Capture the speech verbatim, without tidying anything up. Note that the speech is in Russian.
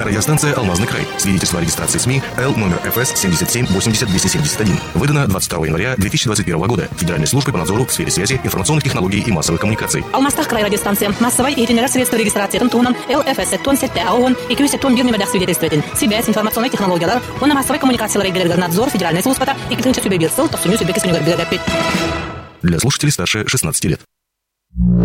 Радиостанция «Алмазный край». Свидетельство о регистрации СМИ Л номер эф эс семьдесят семь восемьдесят двести семьдесят один. Выдано двадцать второго января две тысячи двадцать первого года Федеральной службой по надзору в сфере связи, информационных технологий и массовых коммуникаций. Алмастах край радиостанция. Массовой и генерация средства регистрации Тунтунан Л эф эс сеттон сетте АОН и кюй сеттон бир нөмірдәк свидетельстветін. Связь, информационные технологии, оны массовой коммуникациялар егелерген надзор Федеральной службата и китинче сүбе бир сыл, тофсуню сүбе кесунюгар билгәппит. Для слушателей старше шестнадцати лет.